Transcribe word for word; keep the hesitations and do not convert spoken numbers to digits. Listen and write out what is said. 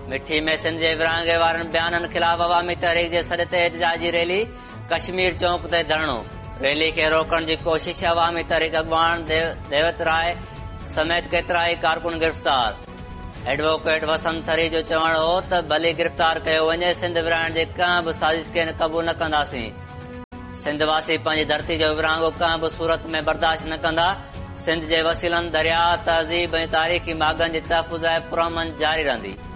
मिठी में सिंध जे विरहाङे वारनि बयाननि खिलाफ़ अवामी तहरीक जे सॾ ते एहतजाजी रैली। कश्मीर चौक ते धरणो। रैली खे रोकण जी कोशिश। अवामी तहरीक अॻवान देवत राय समेत केतिरा ई कारकुन गिरफ़्तार। एडवोकेट वसंत थरी जो चवण हो त भली गिरफ़्तार कयो वञे, सिंध विरहाइण जे कंहिं बि साज़िश खे क़बूल न कंदासीं। सिंध वासी पंहिंजी धरती जो विरहाङो कंहिं बि सूरत में बर्दाश्त न कंदा। सिंध जे वसीलनि, दरिया, तहज़ीब ऐं तारीख़ी मागनि जी तहफ़ुज़ ऐं पुरअमन जारी रहंदी।